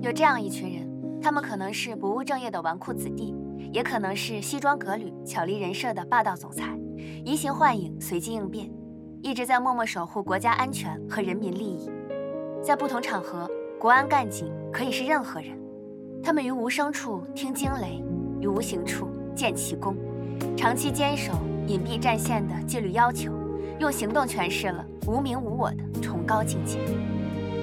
有这样一群人，他们可能是不务正业的纨绔子弟，也可能是西装革履、巧立人设的霸道总裁，移形换影，随机应变，一直在默默守护国家安全和人民利益。在不同场合，国安干警可以是任何人，他们于无声处听惊雷，于无形处见奇功，长期坚守隐蔽战线的纪律要求，用行动诠释了无名无我的崇高境界。